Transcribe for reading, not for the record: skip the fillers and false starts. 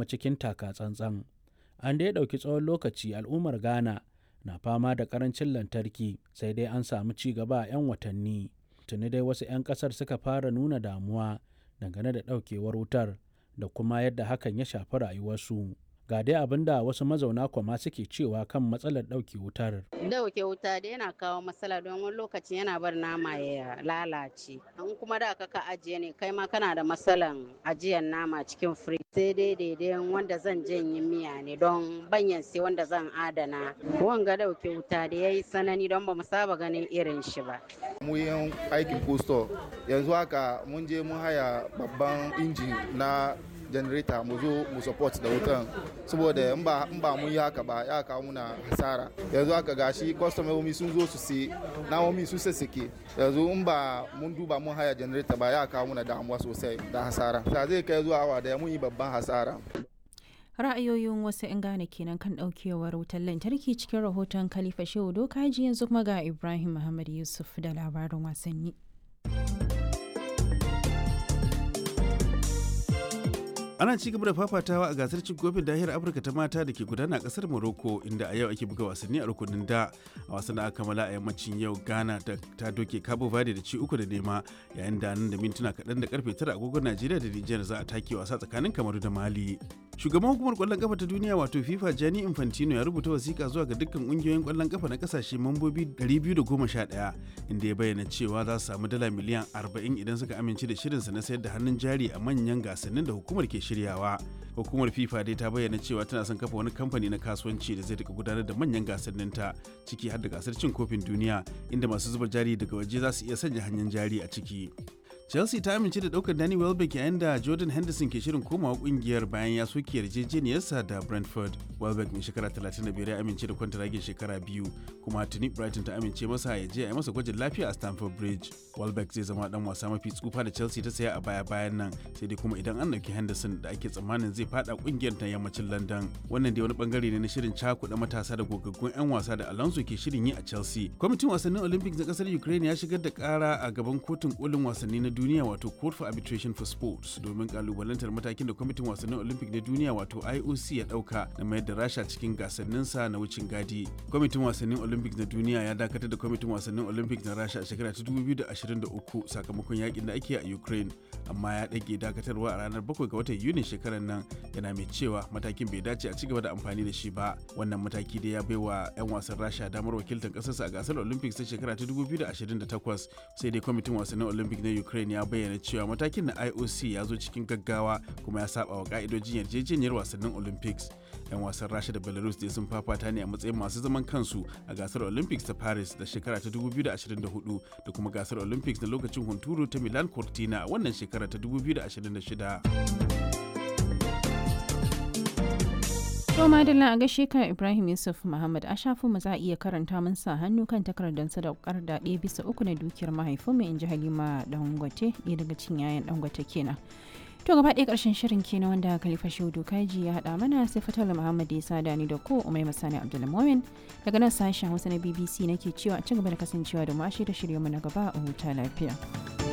kuma cikin taka tsantsan. An dai ɗauki tsawon lokaci al'ummar Ghana na fama da ƙarancin lantarki, sai dai an samu ci gaba a 'yan watanni. Tuni dai wasu 'yan ƙasar suka fara nuna damuwa dangane da ɗaukewar wutar da kuma yadda hakan ya shafi rayuwarsu. Ga dai abin da wasu mazauna Kwama suke cewa kan matsalar ɗauke wutar. Dauke wuta da yana kawo matsala don wani lokaci yana bar nama ya lalace. In kuma da ka ajiye ne kai ma kana da matsalan ajiyar nama cikin firij. Sai dai daidai wanda zan janye miya ne don banyan sai wanda zan adana. Wanga dauke wuta da yayi sanani don ba mu saba ganin irin shi ba. Mu yin aikin posto yanzu haka mun je mun haya babban injin na generator mu zo mu support da wutan, saboda in ba mun yi haka ba ya kawo muna hasara. Yanzu haka gashi kwastomomi sun zo su sai namomi sun sassake, yanzu in ba mun duba mun haya generator ba ya kawo muna damuwa sosai da hasara. Ta zai kai zuwa awa daya mun yi babban hasara. Ra'ayoyin wasu 'yan Ghana kenan kan daukewar wutar lantarki cikin rahoton Khalifa Shehu Dokaji. Yanzu kuma ga Ibrahim Muhammad Yusuf da labarin wasanni. Ana ci gaba da fafatawa a gasar cin kofin nahiyar Afirka ta mata da ke gudana a kasar Morocco, inda a yau ake buga wasanni a rukunin da. A wasan da aka kammala a yammacin yau, Ghana ta doke Cabo Verde da ci 3-0, yayin da nan da mintuna kaɗan da karfe 9 agogon Najeriya da Nijar za a take wasa tsakanin Kamaru da Mali. Shugaban hukumar kwallon kafa ta duniya wato FIFA Gianni Infantino ya rubuta wasiƙa zuwa ga dukkan ƙungiyoyin kwallon kafa na kasashe mambobi 211, inda ya bayyana cewa za su samu dala miliyan 40 idan suka amince da shirinsa na sayar da hannun jari a manyan gasannin da hukumar ke shiryawa. Hukumar FIFA dai ta bayyana cewa tana son kafa wani kamfani na kasuwanci da zai rika gudanar da manyan gasanninta, ciki har da gasar cin kofin duniya, inda masu zuba jari daga waje za su iya sanya hannun jari a ciki. Chelsea ta amince da daukar Danny Welbeck yayin da Jordan Henderson ke shirin komawa kungiyar bayan ya soke yarjejeniyarsa da Brentford. Welbeck mai shekara 35 ya amince da kwantaragin shekara 2, kuma tuni Brighton ta amince masa ya je a yi masa gwajin lafiya a Stamford Bridge. Welbeck zai zama dan wasa mafi tsufa da Chelsea ta saya a baya-bayan nan, sai dai kuma idan an dauki Henderson da ake tsammanin zai fada kungiyar ta yammacin London. Wannan dai wani bangare ne na shirin cakuɗa matasa da gogaggun 'yan wasa da Alonso ke shirin yi a Chelsea. Kwamitin wasannin Olympics na kasar Ukraine ya shigar da kara a gaban kotun kolin wasanni na duniya wato Court for Arbitration for Sports domin kalubalantar matakin da kwamitin wasannin Olympic na duniya wato IOC ya dauka na mayar da Rasha cikin gasanninsa na wucin gadi. Kwamitin wasannin Olympics na duniya ya dakatar da kwamitin wasannin Olympics na Rasha a shekara ta 2023 sakamakon yakin da ake a Ukraine, amma ya dage dakatarwa a ranar 7 ga watan Yuni shekarar nan, yana mai cewa matakin bai dace a cigaba da amfani da shi ba. Wannan mataki da ya baiwa 'yan wasan Rasha damar wakiltar kasarsa a gasar Olympics ta shekara ta 2028, sai dai kwamitin wasannin Olympic na Ukraine ya bayyana cewa matakin na IOC ya zo cikin gaggawa kuma ya saba wa ka'idojin yarjejeniyar wasannin Olympics. 'Yan wasan Rasha da Belarus dai sun fafata ne a matsayin masu zaman kansu a gasar Olympics ta Paris da shekara ta 2024 da kuma gasar Olympics na lokacin hunturu ta Milan Cortina a wannan shekara ta 2026. To madalla a gaishe ka Ibrahim Yusuf Muhammad, a shafin mu za a iya karanta mun sa hannu kan takardar sadaukar da 1/3 na dukiyar mahaifinmu, in ji Halima Dangote, ɗaya daga cikin yayan Dangote kenan. To gaba ɗaya ƙarshen shirin kenan wanda Khalifa Shehu Dokaji ya haɗa mana, sai Fatala Muhammad ya sada ni da ko Umai Masani Abdulmumin daga nan sashen Hausa na BBC nake cewa a ci gaba da kasancewa da mu, da shirye mu na gaba a huta lafiya.